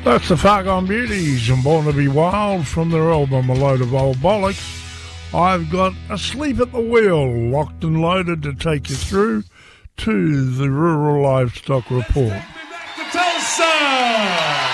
That's the Fargon Beauties and Born to Be Wild from their album A Load of Old Bollocks. I've got Asleep at the Wheel, locked and loaded to take you through to the Rural Livestock Report. Tulsa!